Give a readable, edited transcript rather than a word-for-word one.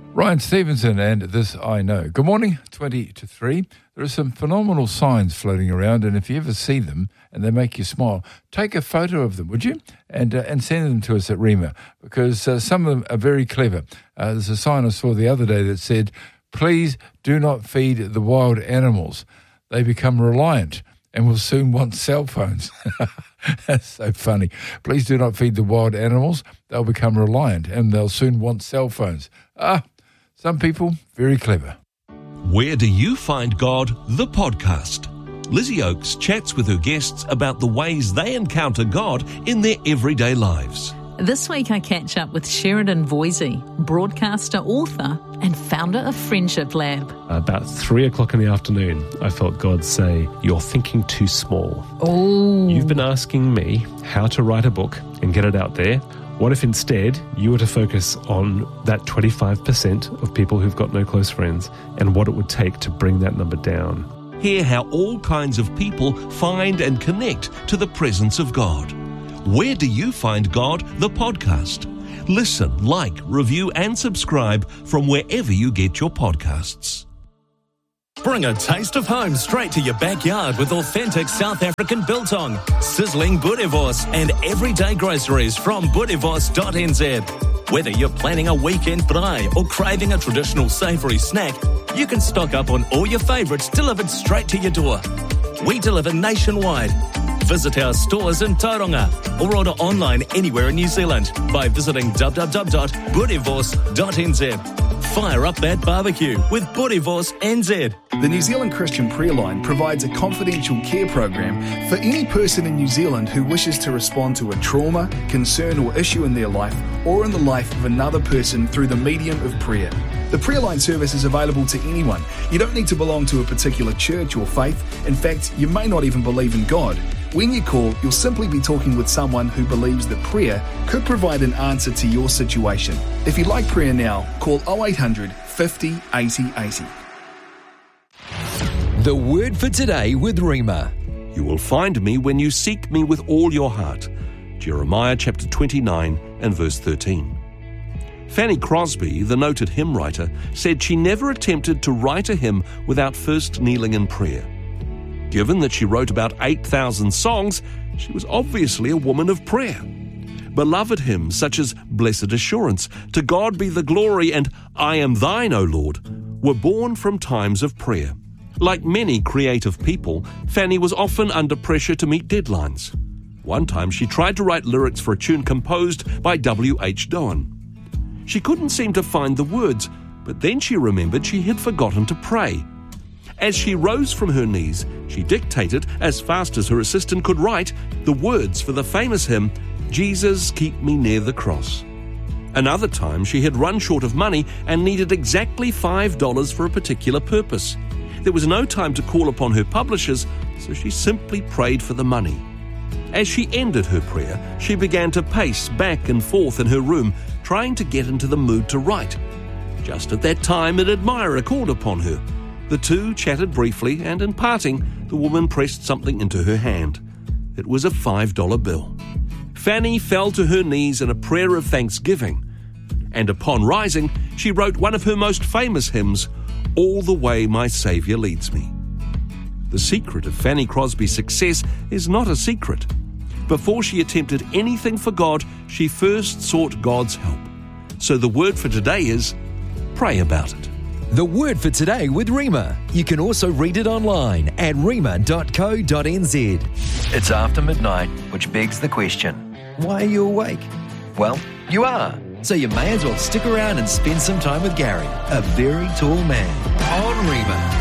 Ryan Stevenson and This I Know. Good morning, 20 to 3. There are some phenomenal signs floating around, and if you ever see them and they make you smile, take a photo of them, would you? And send them to us at Rima, because some of them are very clever. There's a sign I saw the other day that said, "Please do not feed the wild animals. They become reliant and will soon want cell phones." That's so funny. Please do not feed the wild animals. They'll become reliant and they'll soon want cell phones. Some people, very clever. Where Do You Find God? The podcast. Lizzie Oakes chats with her guests about the ways they encounter God in their everyday lives. This week I catch up with Sheridan Voisey, broadcaster, author and founder of Friendship Lab. About 3 o'clock in the afternoon, I felt God say, "You're thinking too small." Oh. You've been asking me how to write a book and get it out there. What if instead you were to focus on that 25% of people who've got no close friends and what it would take to bring that number down? Hear how all kinds of people find and connect to the presence of God. Where Do You Find God? The podcast. Listen, like, review and subscribe from wherever you get your podcasts. Bring a taste of home straight to your backyard with authentic South African biltong, sizzling boerewors and everyday groceries from boerewors.nz. Whether you're planning a weekend braai or craving a traditional savoury snack, you can stock up on all your favourites delivered straight to your door. We deliver nationwide. Visit our stores in Tauranga or order online anywhere in New Zealand by visiting www.boerewors.nz. Fire up that barbecue with Boerewors NZ. The New Zealand Christian Prayer Line provides a confidential care program for any person in New Zealand who wishes to respond to a trauma, concern or issue in their life or in the life of another person through the medium of prayer. The Prayer Line service is available to anyone. You don't need to belong to a particular church or faith. In fact, you may not even believe in God. When you call, you'll simply be talking with someone who believes that prayer could provide an answer to your situation. If you'd like prayer now, call 0800 50 80 80. The word for today with Rima. You will find me when you seek me with all your heart. Jeremiah chapter 29 and verse 13. Fanny Crosby, the noted hymn writer, said she never attempted to write a hymn without first kneeling in prayer. Given that she wrote about 8,000 songs, she was obviously a woman of prayer. Beloved hymns such as Blessed Assurance, To God Be the Glory, and I Am Thine, O Lord, were born from times of prayer. Like many creative people, Fanny was often under pressure to meet deadlines. One time she tried to write lyrics for a tune composed by W.H. Doan. She couldn't seem to find the words, but then she remembered she had forgotten to pray. As she rose from her knees, she dictated, as fast as her assistant could write, the words for the famous hymn, Jesus, Keep Me Near the Cross. Another time, she had run short of money and needed exactly $5 for a particular purpose. There was no time to call upon her publishers, so she simply prayed for the money. As she ended her prayer, she began to pace back and forth in her room, trying to get into the mood to write. Just at that time, an admirer called upon her. The two chatted briefly, and in parting, the woman pressed something into her hand. It was a $5 bill. Fanny fell to her knees in a prayer of thanksgiving, and upon rising, she wrote one of her most famous hymns, All the Way My Saviour Leads Me. The secret of Fanny Crosby's success is not a secret. Before she attempted anything for God, she first sought God's help. So the word for today is, pray about it. The word for today with Rima. You can also read it online at rima.co.nz. It's after midnight, which begs the question, Why are you awake? well, you are. So you may as well stick around and spend some time with Gary, a very tall man, on Rima.